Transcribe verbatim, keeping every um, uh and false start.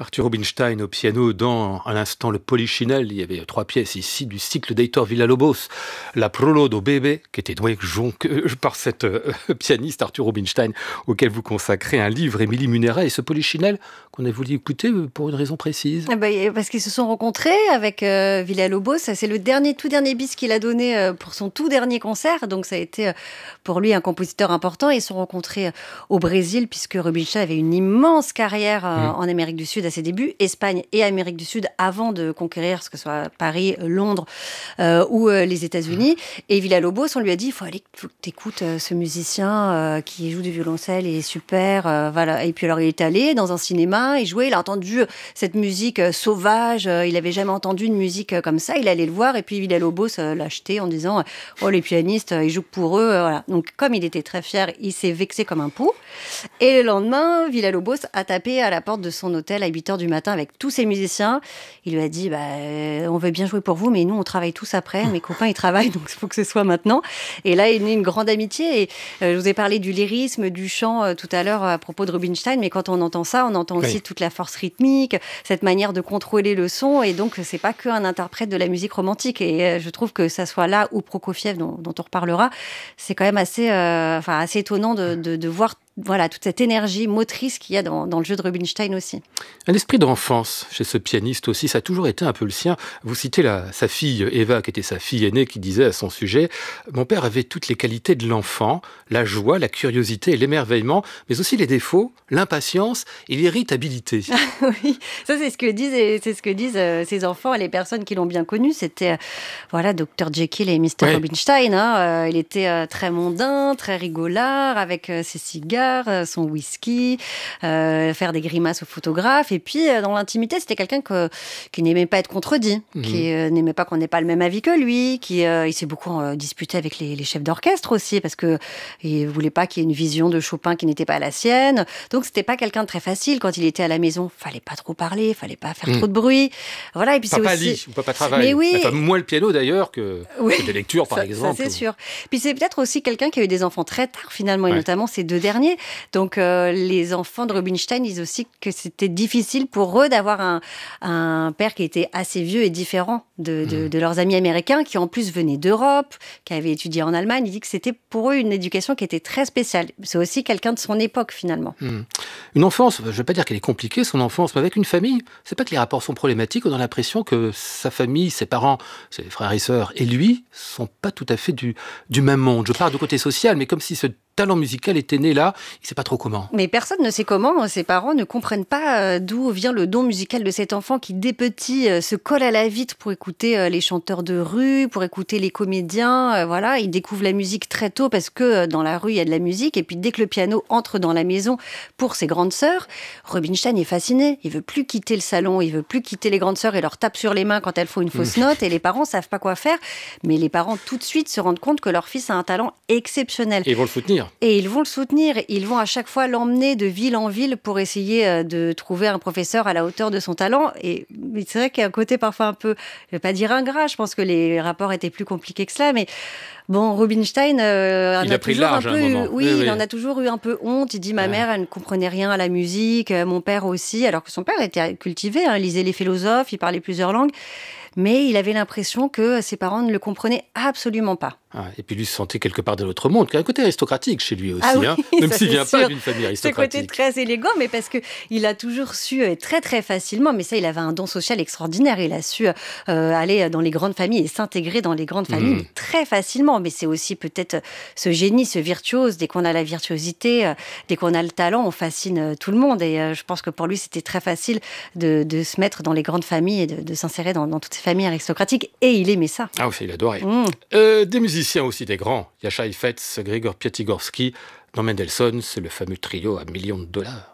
Arthur Rubinstein au piano dans, à l'instant, le Polichinelle. Il y avait trois pièces ici du cycle d'Heitor Villa-Lobos. La Prolo do Bébé, qui était jouée par cette euh, pianiste Arthur Rubinstein, auquel vous consacrez un livre, Émilie Munera, et ce Polichinelle qu'on a voulu écouter pour une raison précise. Eh ben, parce qu'ils se sont rencontrés avec euh, Villa-Lobos. C'est le dernier, tout dernier bis qu'il a donné euh, pour son tout dernier concert. Donc ça a été euh, pour lui un compositeur important. Ils se sont rencontrés euh, au Brésil, puisque Rubinstein avait une immense carrière euh, mmh. en Amérique du Sud à ses débuts, Espagne et Amérique du Sud, avant de conquérir ce que ce soit Paris, Londres euh, ou euh, les États-Unis. Et Villa-Lobos, on lui a dit, il faut aller, faut que tu écoutes euh, ce musicien euh, qui joue du violoncelle, il est super. Euh, voilà. Et puis alors il est allé dans un cinéma, il jouait, il a entendu cette musique euh, sauvage, euh, il n'avait jamais entendu une musique euh, comme ça, il allait le voir, et puis Villa-Lobos euh, l'a acheté en disant, oh les pianistes, euh, ils jouent pour eux. Euh, voilà. Donc comme il était très fier, il s'est vexé comme un pou. Et le lendemain, Villa-Lobos a tapé à la porte de son hôtel à huit heures du matin avec tous ses musiciens. Il lui a dit, bah, euh, on veut bien jouer pour vous, mais nous, on travaille tous après. Mes copains, ils travaillent, donc il faut que ce soit maintenant. Et là, il y a une grande amitié. Et euh, je vous ai parlé du lyrisme, du chant euh, tout à l'heure à propos de Rubinstein, mais quand on entend ça, on entend aussi oui. toute la force rythmique, cette manière de contrôler le son. Et donc, c'est pas qu'un interprète de la musique romantique. Et euh, je trouve que ça soit là ou Prokofiev, dont, dont on reparlera, c'est quand même assez, euh, enfin, assez étonnant de, de, de voir voilà, toute cette énergie motrice qu'il y a dans, dans le jeu de Rubinstein aussi. Un esprit d'enfance chez ce pianiste aussi, ça a toujours été un peu le sien. Vous citez la, sa fille Eva, qui était sa fille aînée, qui disait à son sujet « Mon père avait toutes les qualités de l'enfant, la joie, la curiosité et l'émerveillement, mais aussi les défauts, l'impatience et l'irritabilité. » Oui, ça c'est ce que disent, c'est ce que disent euh, ses enfants et les personnes qui l'ont bien connu. C'était euh, voilà, docteur Jekyll et mister Ouais. Rubinstein. Hein, euh, il était euh, très mondain, très rigolard, avec euh, ses cigares, son whisky, euh, faire des grimaces aux photographes. Et puis, euh, dans l'intimité, c'était quelqu'un que, qui n'aimait pas être contredit, mmh. qui euh, n'aimait pas qu'on n'ait pas le même avis que lui, qui euh, il s'est beaucoup euh, disputé avec les, les chefs d'orchestre aussi, parce qu'il ne voulait pas qu'il y ait une vision de Chopin qui n'était pas la sienne. Donc, c'était pas quelqu'un de très facile. Quand il était à la maison, il fallait pas trop parler, il fallait pas faire mmh. trop de bruit. Voilà, et puis papa c'est aussi... lit, ou papa travaille. Mais oui. Enfin, moins le piano d'ailleurs que, oui. que des lectures, par ça, exemple. Ça, c'est ou... sûr. Puis c'est peut-être aussi quelqu'un qui a eu des enfants très tard, finalement, ouais. et notamment ces deux derniers. Donc, euh, les enfants de Rubinstein disent aussi que c'était difficile pour eux d'avoir un, un père qui était assez vieux et différent de, de, mmh. de leurs amis américains, qui en plus venaient d'Europe, qui avaient étudié en Allemagne. Il dit que c'était pour eux une éducation qui était très spéciale. C'est aussi quelqu'un de son époque, finalement. Mmh. Une enfance, je ne veux pas dire qu'elle est compliquée, son enfance, mais avec une famille, c'est pas que les rapports sont problématiques, on a l'impression que sa famille, ses parents, ses frères et sœurs, et lui, sont pas tout à fait du, du même monde. Je parle du côté social, mais comme si ce talent musical était né là, il ne sait pas trop comment. Mais personne ne sait comment. Ses parents ne comprennent pas d'où vient le don musical de cet enfant qui, dès petit, se colle à la vitre pour écouter les chanteurs de rue, pour écouter les comédiens. Voilà, il découvre la musique très tôt parce que dans la rue, il y a de la musique. Et puis, dès que le piano entre dans la maison pour ses grandes sœurs, Rubinstein est fasciné. Il veut plus quitter le salon, il veut plus quitter les grandes sœurs et leur tape sur les mains quand elles font une fausse note. Et les parents savent pas quoi faire. Mais les parents, tout de suite, se rendent compte que leur fils a un talent exceptionnel. Et ils vont le soutenir. Et ils vont le soutenir. Ils vont à chaque fois l'emmener de ville en ville pour essayer de trouver un professeur à la hauteur de son talent. Et c'est vrai qu'il y a un côté parfois un peu, je ne vais pas dire ingrat, je pense que les rapports étaient plus compliqués que cela, mais bon, Rubinstein euh, il a, a pris toujours large un peu, à un moment. Oui, oui, il oui. en a toujours eu un peu honte. Il dit, ma ouais. mère, elle ne comprenait rien à la musique, mon père aussi, alors que son père était cultivé, hein, lisait les philosophes, il parlait plusieurs langues. Mais il avait l'impression que ses parents ne le comprenaient absolument pas. Ah, et puis lui se sentait quelque part de l'autre monde, qui a un côté aristocratique chez lui aussi, ah oui, hein, même s'il ne vient sûr. pas d'une famille aristocratique. Ce côté très élégant, mais parce qu'il a toujours su euh, très très facilement, mais ça il avait un don social extraordinaire, il a su euh, aller dans les grandes familles et s'intégrer dans les grandes familles mmh. très facilement, mais c'est aussi peut-être ce génie, ce virtuose, dès qu'on a la virtuosité, euh, dès qu'on a le talent, on fascine euh, tout le monde, et euh, je pense que pour lui c'était très facile de, de se mettre dans les grandes familles et de, de s'insérer dans, dans toutes ces familles aristocratiques, et il aimait ça. Ah oui, il adorait. Mmh. Euh, des musiciens aussi des grands, Jascha Heifetz, Grigor Piatigorsky, dans Mendelssohn, c'est le fameux trio à millions de dollars.